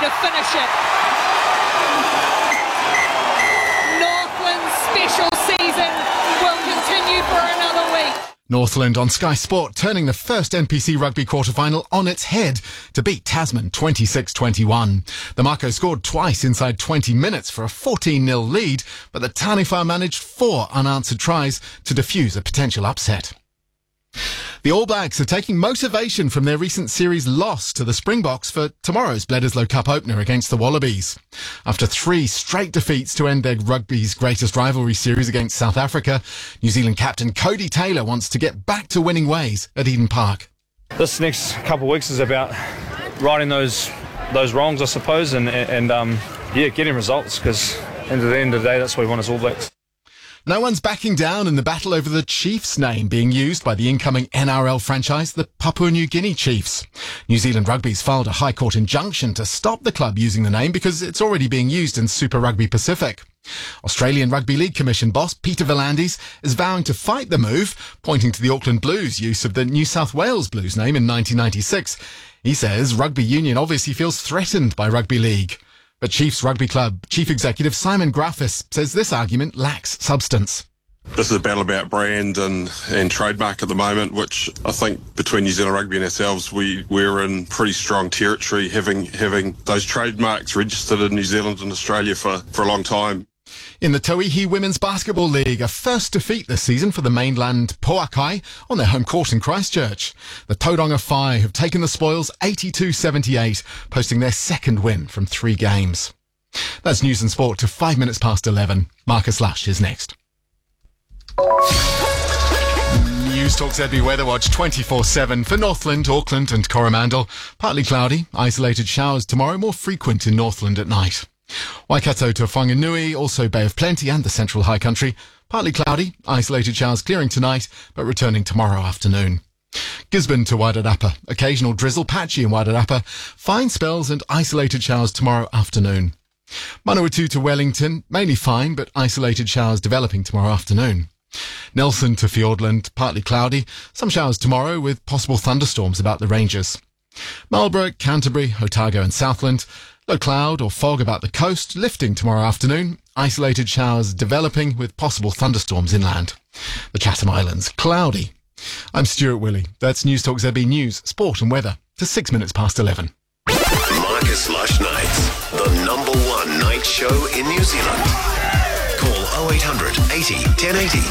to finish it. Northland's special season will continue for another week. Northland on Sky Sport turning the first NPC rugby quarter-final on its head to beat Tasman 26-21. The Mako scored twice inside 20 minutes for a 14-0 lead, but the Taniwha managed 4 unanswered tries to defuse a potential upset. The All Blacks are taking motivation from their recent series loss to the Springboks for tomorrow's Bledisloe Cup opener against the Wallabies. After 3 straight defeats to end their rugby's greatest rivalry series against South Africa, New Zealand captain Cody Taylor wants to get back to winning ways at Eden Park. This next couple of weeks is about righting those wrongs, I suppose, and getting results, because at the end of the day, that's what we want as All Blacks. No one's backing down in the battle over the Chiefs name being used by the incoming NRL franchise, the Papua New Guinea Chiefs. New Zealand Rugby's filed a High Court injunction to stop the club using the name because it's already being used in Super Rugby Pacific. Australian Rugby League Commission boss Peter V'landys is vowing to fight the move, pointing to the Auckland Blues' use of the New South Wales Blues name in 1996. He says rugby union obviously feels threatened by rugby league. But Chiefs Rugby Club Chief Executive Simon Graffis says this argument lacks substance. This is a battle about brand and trademark at the moment, which I think between New Zealand Rugby and ourselves, we're in pretty strong territory, having those trademarks registered in New Zealand and Australia for a long time. In the Tauihi Women's Basketball League, a first defeat this season for the mainland Poakai on their home court in Christchurch. The Tauranga Whai have taken the spoils 82-78, posting their second win from 3 games. That's news and sport to 5 minutes past 11. Marcus Lush is next. News Talk ZB Weather Watch 24/7 for Northland, Auckland and Coromandel. Partly cloudy, isolated showers tomorrow, more frequent in Northland at night. Waikato to Whanganui, also Bay of Plenty and the Central High Country. Partly cloudy, isolated showers clearing tonight, but returning tomorrow afternoon. Gisborne to Wairarapa, occasional drizzle, patchy in Wairarapa. Fine spells and isolated showers tomorrow afternoon. Manawatu to Wellington, mainly fine, but isolated showers developing tomorrow afternoon. Nelson to Fiordland, partly cloudy. Some showers tomorrow with possible thunderstorms about the ranges. Marlborough, Canterbury, Otago and Southland. Low cloud or fog about the coast, lifting tomorrow afternoon. Isolated showers developing with possible thunderstorms inland. The Chatham Islands, cloudy. I'm Stuart Willey. That's News Talk ZB News, Sport and Weather to 6 minutes past 11. Marcus Lush Nights, the #1 night show in New Zealand. Call 0800 80 1080